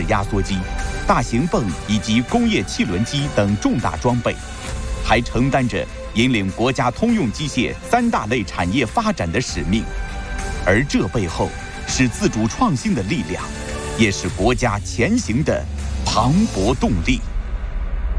压缩机、大型泵以及工业汽轮机等重大装备，还承担着引领国家通用机械3大类产业发展的使命。而这背后是自主创新的力量，也是国家前行的磅礴动力。